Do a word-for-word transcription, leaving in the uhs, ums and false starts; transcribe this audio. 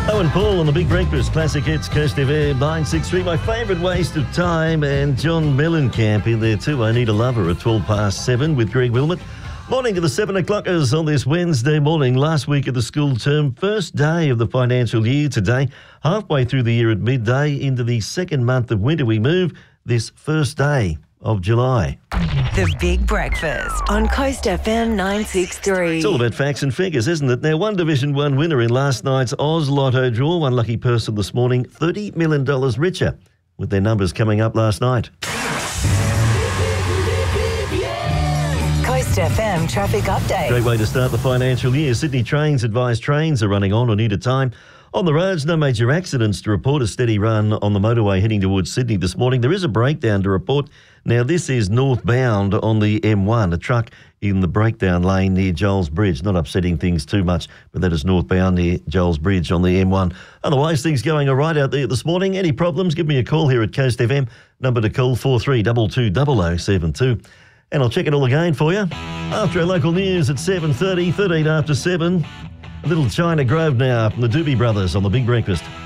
Owen Paul on the Big Breakfast, Classic Hits, Coast F M nine six three. My favourite waste of time, and John Mellencamp in there too. I Need a Lover at twelve past seven with Greg Wilmot. Morning to the seven o'clockers on this Wednesday morning, last week of the school term, first day of the financial year today. Halfway through the year at midday into the second month of winter we move, this first day of July. The Big Breakfast on Coast F M nine six three. It's all about facts and figures, isn't it? Now, one Division one winner in last night's Oz Lotto draw, one lucky person this morning, thirty million dollars richer, with their numbers coming up last night. Coast F M traffic update. Great way to start the financial year. Sydney Trains advise trains are running on or near to time. On the roads, no major accidents to report. A steady run on the motorway heading towards Sydney this morning. There is a breakdown to report. Now, this is northbound on the M one. A truck in the breakdown lane near Joel's Bridge. Not upsetting things too much, but that is northbound near Joel's Bridge on the M one. Otherwise, things going all right out there this morning. Any problems, give me a call here at Coast F M. Number to call four three two two zero zero seven two. And I'll check it all again for you after our local news at seven thirty, thirteen after seven. A little China Grove now from the Doobie Brothers on the Big Breakfast.